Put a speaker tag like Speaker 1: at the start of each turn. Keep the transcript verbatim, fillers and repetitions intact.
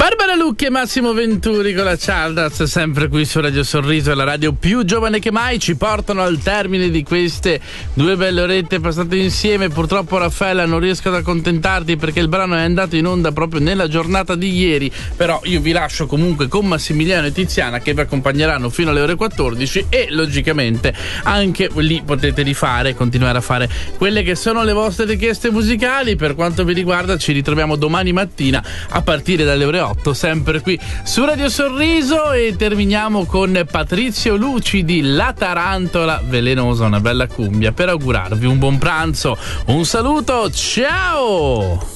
Speaker 1: Barbara Lucchi e Massimo Venturi con la Childaz, sempre qui su Radio Sorriso, la radio più giovane che mai, ci portano al termine di queste due belle orette passate insieme. Purtroppo, Raffaella, non riesco ad accontentarti perché il brano è andato in onda proprio nella giornata di ieri, però io vi lascio comunque con Massimiliano e Tiziana che vi accompagneranno fino alle ore quattordici e logicamente anche lì potete rifare, continuare a fare quelle che sono le vostre richieste musicali. Per quanto vi riguarda, ci ritroviamo domani mattina a partire dalle ore otto, sempre qui su Radio Sorriso, e terminiamo con Patrizio Lucidi, La Tarantola Velenosa, una bella cumbia per augurarvi un buon pranzo. Un saluto, ciao!